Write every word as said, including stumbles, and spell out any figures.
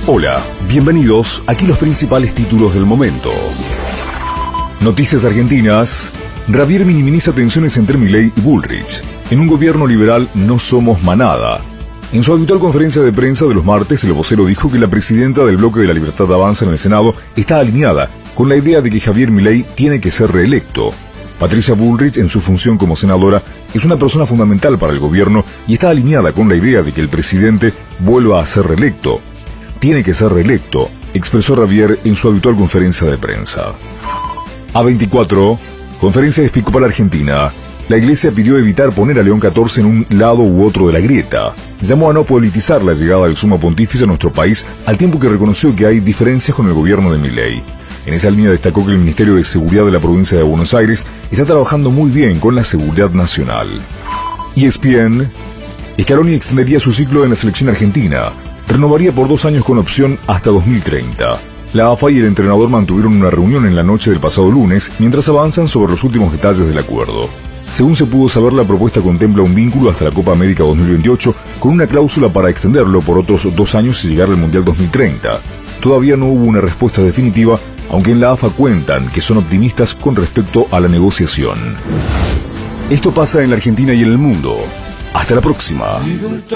Hola, bienvenidos. Aquí los principales títulos del momento. Noticias argentinas. Javier minimiza tensiones entre Milei y Bullrich. En un gobierno liberal no somos manada. En su habitual conferencia de prensa de los martes, el vocero dijo que la presidenta del bloque de la Libertad Avanza en el Senado está alineada con la idea de que Javier Milei tiene que ser reelecto. Patricia Bullrich, en su función como senadora, es una persona fundamental para el gobierno y está alineada con la idea de que el presidente vuelva a ser reelecto. Tiene que ser reelecto, expresó Javier en su habitual conferencia de prensa. A veinticuatro, Conferencia Episcopal Argentina. La Iglesia pidió evitar poner a León catorce en un lado u otro de la grieta. Llamó a no politizar la llegada del Sumo Pontífice a nuestro país, al tiempo que reconoció que hay diferencias con el gobierno de Milei. En esa línea destacó que el Ministerio de Seguridad de la provincia de Buenos Aires está trabajando muy bien con la seguridad nacional. E S P N. Scaloni extendería su ciclo en la selección argentina. Renovaría por dos años con opción hasta dos mil treinta. La A F A y el entrenador mantuvieron una reunión en la noche del pasado lunes mientras avanzan sobre los últimos detalles del acuerdo. Según se pudo saber, la propuesta contempla un vínculo hasta la Copa América dos mil veintiocho con una cláusula para extenderlo por otros dos años y llegar al Mundial dos mil treinta. Todavía no hubo una respuesta definitiva, aunque en la A F A cuentan que son optimistas con respecto a la negociación. Esto pasa en la Argentina y en el mundo. Hasta la próxima.